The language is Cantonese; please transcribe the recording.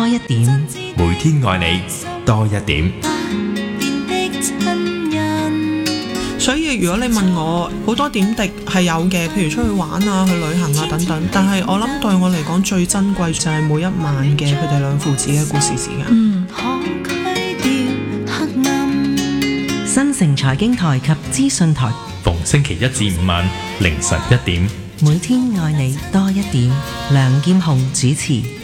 一點， 每天愛你多一點。 所以如果你問我，好多點滴係有嘅，譬如出去玩啊、去旅行啊等等。但係我諗對我嚟講最珍貴就係每一晚嘅佢哋兩父子嘅故事時間。 新城財經台及資訊台， 逢星期一至五晚凌晨1點， 每天愛你多一點。梁劍虹主持。